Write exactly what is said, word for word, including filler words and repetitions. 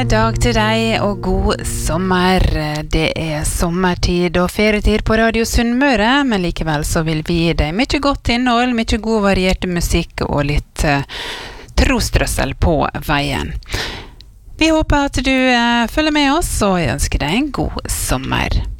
God dag til deg og god sommer. Det er sommertid og ferietid på Radio Sunnmøre, men likevel så vil vi gi deg mye godt innhold, mye god variert musikk og litt uh, trostrøssel på veien. Vi håper at du uh, følger med oss, og jeg ønsker deg en god sommer.